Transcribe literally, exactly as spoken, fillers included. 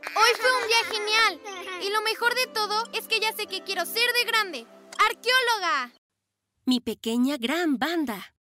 Hoy fue un día genial. Y lo mejor de todo es que ya sé que quiero ser de grande. ¡Arqueóloga! Mi pequeña gran banda.